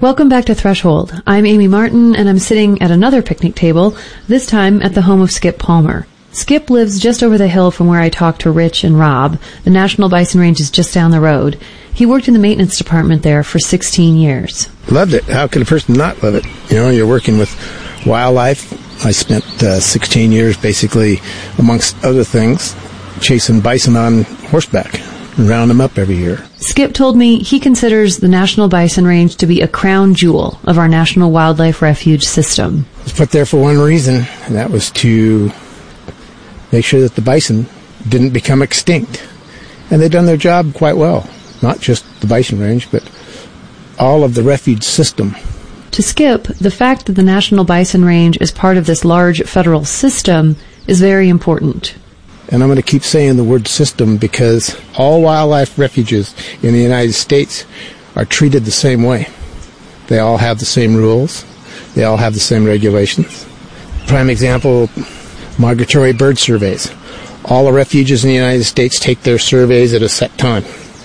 Welcome back to Threshold. I'm Amy Martin, and I'm sitting at another picnic table, this time at the home of Skip Palmer. Skip lives just over the hill from where I talked to Rich and Rob. The National Bison Range is just down the road. He worked in the maintenance department there for 16 years. Loved it. How could a person not love it? You know, you're working with wildlife. I spent 16 years, basically, amongst other things, chasing bison on horseback and round them up every year. Skip told me he considers the National Bison Range to be a crown jewel of our National Wildlife Refuge system. It was put there for one reason, and that was to make sure that the bison didn't become extinct. And they've done their job quite well. Not just the bison range, but all of the refuge system. To Skip, the fact that the National Bison Range is part of this large federal system is very important. And I'm going to keep saying the word system because all wildlife refuges in the United States are treated the same way. They all have the same rules. They all have the same regulations. Prime example, migratory bird surveys. All the refuges in the United States take their surveys at a set time.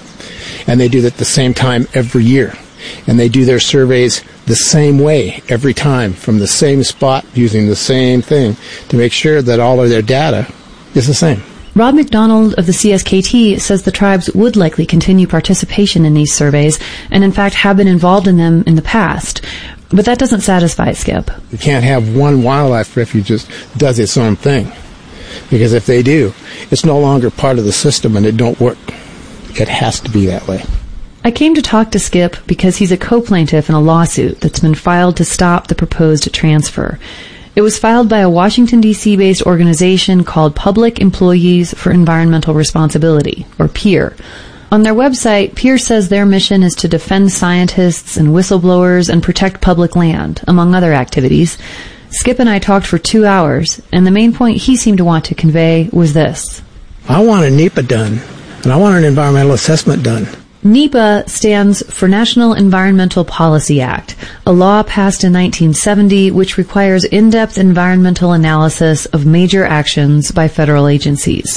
And they do it at the same time every year. And they do their surveys the same way every time from the same spot using the same thing to make sure that all of their data is the same. Rob McDonald of the CSKT says the tribes would likely continue participation in these surveys and in fact have been involved in them in the past. But that doesn't satisfy Skip. You can't have one wildlife refuge just does its own thing. Because if they do, it's no longer part of the system and it don't work. It has to be that way. I came to talk to Skip because he's a co-plaintiff in a lawsuit that's been filed to stop the proposed transfer. It was filed by a Washington, D.C.-based organization called Public Employees for Environmental Responsibility, or PEER. On their website, PEER says their mission is to defend scientists and whistleblowers and protect public land, among other activities. Skip and I talked for 2 hours, and the main point he seemed to want to convey was this. I want a NEPA done, and I want an environmental assessment done. NEPA stands for National Environmental Policy Act, a law passed in 1970 which requires in-depth environmental analysis of major actions by federal agencies.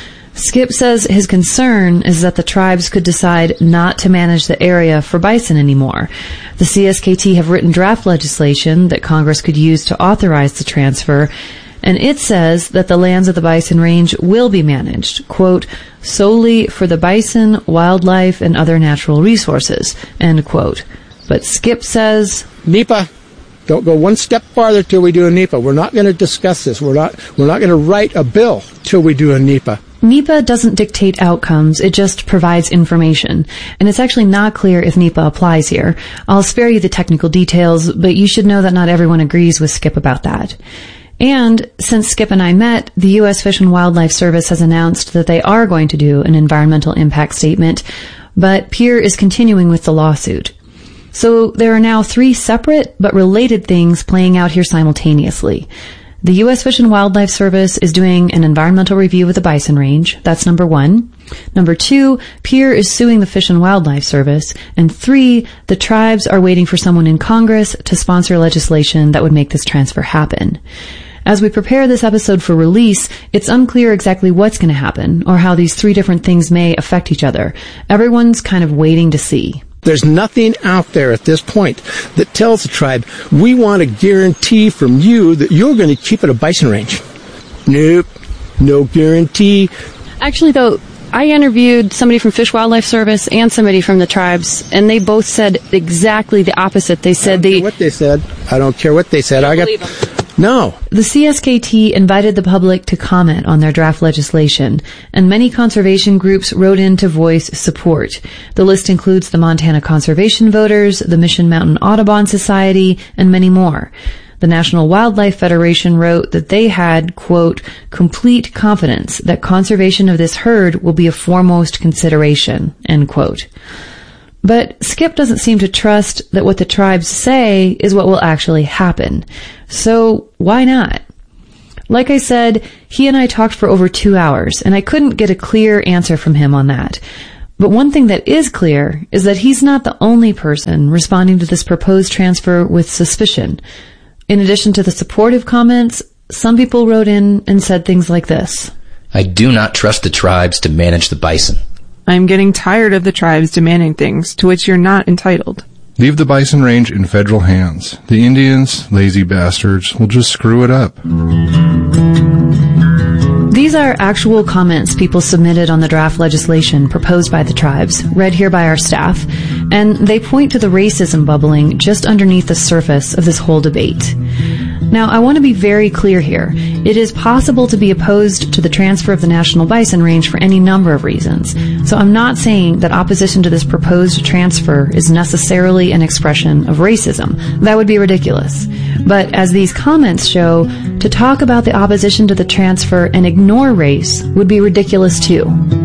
Skip says his concern is that the tribes could decide not to manage the area for bison anymore. The CSKT have written draft legislation that Congress could use to authorize the transfer, and it says that the lands of the bison range will be managed, quote, solely for the bison, wildlife, and other natural resources, end quote. But Skip says, NEPA, don't go one step farther till we do a NEPA. We're not going to discuss this. We're not going to write a bill till we do a NEPA. NEPA doesn't dictate outcomes, it just provides information. And it's actually not clear if NEPA applies here. I'll spare you the technical details, but you should know that not everyone agrees with Skip about that. And since Skip and I met, the U.S. Fish and Wildlife Service has announced that they are going to do an environmental impact statement, but PEER is continuing with the lawsuit. So there are now 3 separate but related things playing out here simultaneously. The U.S. Fish and Wildlife Service is doing an environmental review of the bison range. That's number 1. Number 2, PEER is suing the Fish and Wildlife Service. And 3, the tribes are waiting for someone in Congress to sponsor legislation that would make this transfer happen. As we prepare this episode for release, it's unclear exactly what's going to happen or how these 3 different things may affect each other. Everyone's kind of waiting to see. There's nothing out there at this point that tells the tribe, we want a guarantee from you that you're going to keep it a bison range. Nope, no guarantee. Actually, though, I interviewed somebody from Fish Wildlife Service and somebody from the tribes, and they both said exactly the opposite. They said I don't care what they said. I don't care what they said. I believe them. No. The CSKT invited the public to comment on their draft legislation, and many conservation groups wrote in to voice support. The list includes the Montana Conservation Voters, the Mission Mountain Audubon Society, and many more. The National Wildlife Federation wrote that they had, quote, complete confidence that conservation of this herd will be a foremost consideration, end quote. But Skip doesn't seem to trust that what the tribes say is what will actually happen. So why not? Like I said, he and I talked for over 2 hours, and I couldn't get a clear answer from him on that. But one thing that is clear is that he's not the only person responding to this proposed transfer with suspicion. In addition to the supportive comments, some people wrote in and said things like this. I do not trust the tribes to manage the bison. I'm getting tired of the tribes demanding things to which you're not entitled. Leave the Bison Range in federal hands. The Indians, lazy bastards, will just screw it up. These are actual comments people submitted on the draft legislation proposed by the tribes, read here by our staff, and they point to the racism bubbling just underneath the surface of this whole debate. Now, I want to be very clear here. It is possible to be opposed to the transfer of the National Bison Range for any number of reasons. So I'm not saying that opposition to this proposed transfer is necessarily an expression of racism. That would be ridiculous. But as these comments show, to talk about the opposition to the transfer and ignore race would be ridiculous too.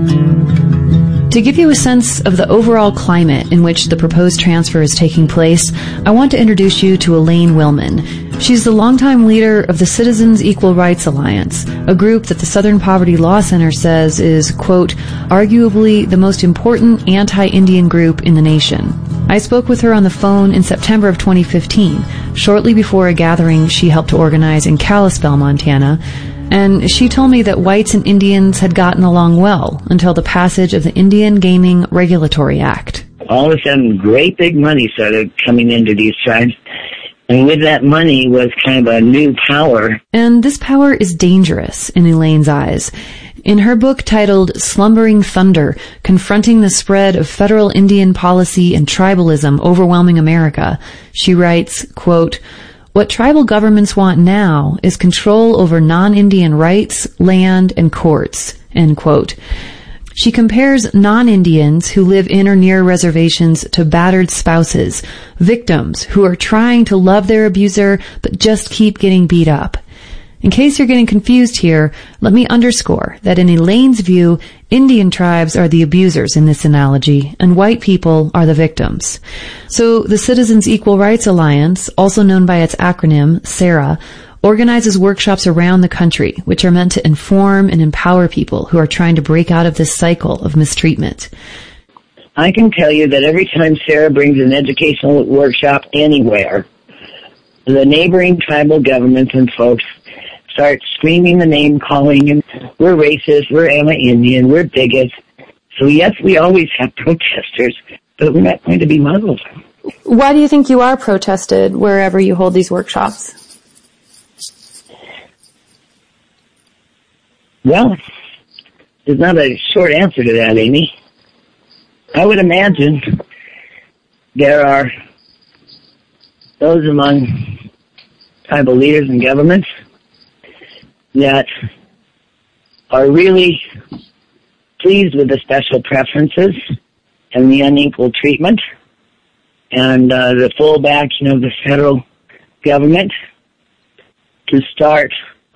To give you a sense of the overall climate in which the proposed transfer is taking place, I want to introduce you to Elaine Willman. She's the longtime leader of the Citizens Equal Rights Alliance, a group that the Southern Poverty Law Center says is, quote, arguably the most important anti-Indian group in the nation. I spoke with her on the phone in September of 2015, shortly before a gathering she helped to organize in Kalispell, Montana, and she told me that whites and Indians had gotten along well until the passage of the Indian Gaming Regulatory Act. All of a sudden, great big money started coming into these tribes, and with that money was kind of a new power. And this power is dangerous in Elaine's eyes. In her book titled Slumbering Thunder, Confronting the Spread of Federal Indian Policy and Tribalism Overwhelming America, she writes, quote, what tribal governments want now is control over non-Indian rights, land, and courts, end quote. She compares non-Indians who live in or near reservations to battered spouses, victims who are trying to love their abuser but just keep getting beat up. In case you're getting confused here, let me underscore that in Elaine's view, Indian tribes are the abusers in this analogy, and white people are the victims. So the Citizens Equal Rights Alliance, also known by its acronym, SARA, organizes workshops around the country, which are meant to inform and empower people who are trying to break out of this cycle of mistreatment. I can tell you that every time Sarah brings an educational workshop anywhere, the neighboring tribal governments and folks start screaming the name, calling, and we're racist, we're anti-Indian, we're bigots. So yes, we always have protesters, but we're not going to be muzzled. Why do you think you are protested wherever you hold these workshops? Well, there's not a short answer to that, Amy. I would imagine there are those among tribal leaders and governments that are really pleased with the special preferences and the unequal treatment and the full backing of the federal government to start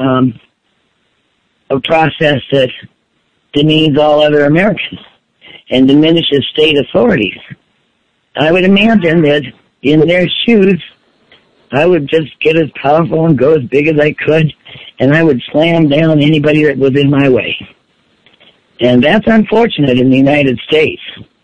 a process that demeans all other Americans and diminishes state authorities. I would imagine that in their shoes, I would just get as powerful and go as big as I could, and I would slam down anybody that was in my way. And that's unfortunate in the United States.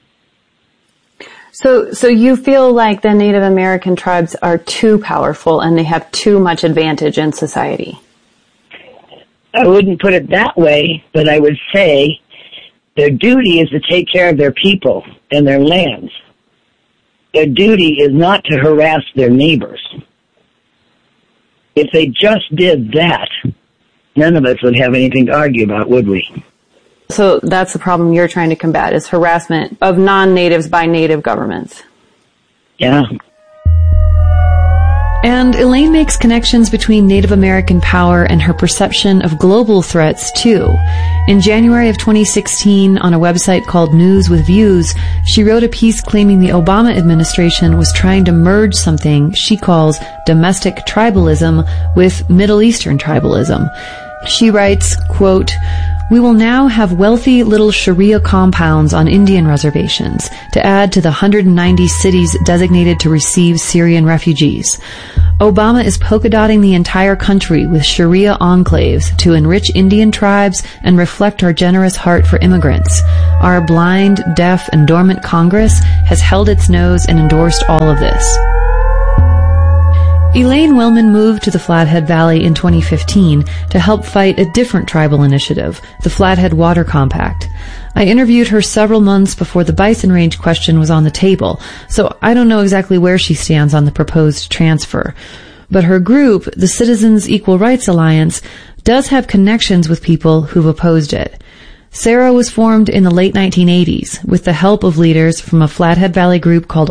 So you feel like the Native American tribes are too powerful and they have too much advantage in society? I wouldn't put it that way, but I would say their duty is to take care of their people and their lands. Their duty is not to harass their neighbors. If they just did that, none of us would have anything to argue about, would we? So that's the problem you're trying to combat, is harassment of non-natives by native governments. Yeah. And Elaine makes connections between Native American power and her perception of global threats, too. In January of 2016, on a website called News with Views, she wrote a piece claiming the Obama administration was trying to merge something she calls domestic tribalism with Middle Eastern tribalism. She writes, quote, "We will now have wealthy little Sharia compounds on Indian reservations to add to the 190 cities designated to receive Syrian refugees. Obama is polka-dotting the entire country with Sharia enclaves to enrich Indian tribes and reflect our generous heart for immigrants. Our blind, deaf, and dormant Congress has held its nose and endorsed all of this." Elaine Willman moved to the Flathead Valley in 2015 to help fight a different tribal initiative, the Flathead Water Compact. I interviewed her several months before the bison range question was on the table, so I don't know exactly where she stands on the proposed transfer. But her group, the Citizens Equal Rights Alliance, does have connections with people who've opposed it. SARA was formed in the late 1980s with the help of leaders from a Flathead Valley group called